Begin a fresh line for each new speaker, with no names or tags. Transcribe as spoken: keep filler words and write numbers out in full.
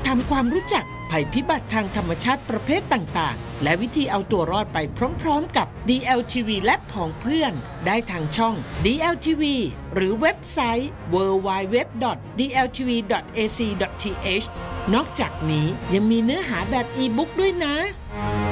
ทำความรู้จักภัยพิบัติทางธรรมชาติประเภทต่างๆและวิธีเอาตัวรอดไปพร้อมๆกับ ดี แอล ที วี และผองเพื่อนได้ทางช่อง ดี แอล ที วี หรือเว็บไซต์ ดับเบิลยู ดับเบิลยู ดับเบิลยู ดอท ดี แอล ที วี ดอท เอ ซี ดอท ที เอช นอกจากนี้ยังมีเนื้อหาแบบอีบุ๊กด้วยนะ